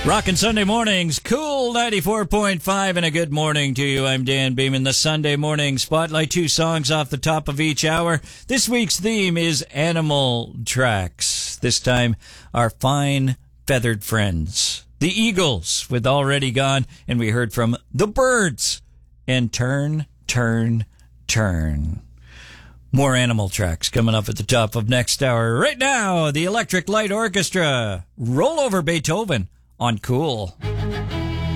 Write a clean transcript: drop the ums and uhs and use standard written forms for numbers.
Rockin' Sunday mornings, cool 94.5, and a good morning to you. I'm Dan Beeman. The Sunday morning spotlight, 2 songs off the top of each hour. This week's theme is animal tracks. This time, our fine feathered friends, the Eagles, with Already Gone, and we heard from the Birds and Turn, Turn, Turn. More animal tracks coming up at the top of next hour. Right now, the Electric Light Orchestra, Roll Over Beethoven on Cool.